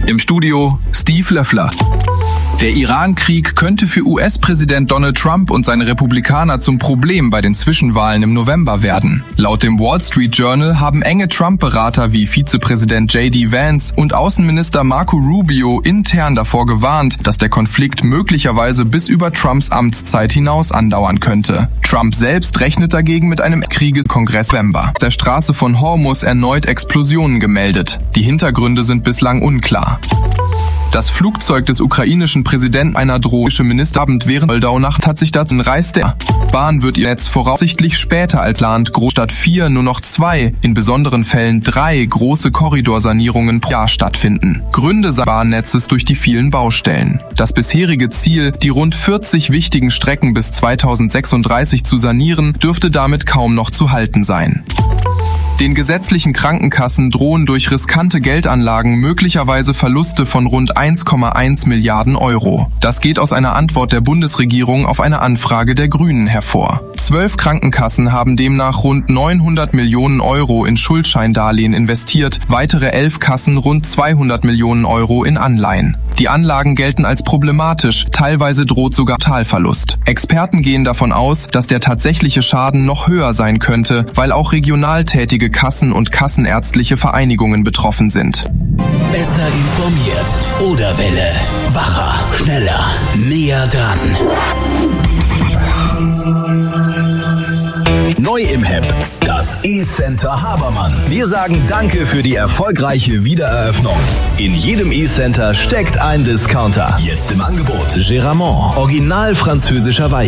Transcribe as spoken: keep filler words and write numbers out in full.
Im Studio Steve Löffler. Der Iran-Krieg könnte für U S-Präsident Donald Trump und seine Republikaner zum Problem bei den Zwischenwahlen im November werden. Laut dem Wall Street Journal haben enge Trump-Berater wie Vizepräsident J D Vance und Außenminister Marco Rubio intern davor gewarnt, dass der Konflikt möglicherweise bis über Trumps Amtszeit hinaus andauern könnte. Trump selbst rechnet dagegen mit einem Kriegskongress im November. Auf der Straße von Hormuz erneut Explosionen gemeldet. Die Hintergründe sind bislang unklar. Das Flugzeug des ukrainischen Präsidenten einer drohischen Ministerabend während Moldau-Nacht hat sich dazu reist. Der Bahn wird ihr Netz voraussichtlich später als geplant Großstadt vier nur noch zwei, in besonderen Fällen drei große Korridorsanierungen pro Jahr stattfinden. Gründe des Bahnnetzes durch die vielen Baustellen. Das bisherige Ziel, die rund vierzig wichtigen Strecken bis zweitausendsechsunddreißig zu sanieren, dürfte damit kaum noch zu halten sein. Den gesetzlichen Krankenkassen drohen durch riskante Geldanlagen möglicherweise Verluste von rund eins Komma eins Milliarden Euro. Das geht aus einer Antwort der Bundesregierung auf eine Anfrage der Grünen hervor. Zwölf Krankenkassen haben demnach rund neunhundert Millionen Euro in Schuldscheindarlehen investiert, weitere elf Kassen rund zweihundert Millionen Euro in Anleihen. Die Anlagen gelten als problematisch, teilweise droht sogar Totalverlust. Experten gehen davon aus, dass der tatsächliche Schaden noch höher sein könnte, weil auch regional tätige Kassen und kassenärztliche Vereinigungen betroffen sind. Besser informiert oder Welle. Wacher, schneller, näher dran. Neu im H E P, das E-Center Habermann. Wir sagen Danke für die erfolgreiche Wiedereröffnung. In jedem E-Center steckt ein Discounter. Jetzt im Angebot Géramont, original französischer Wein.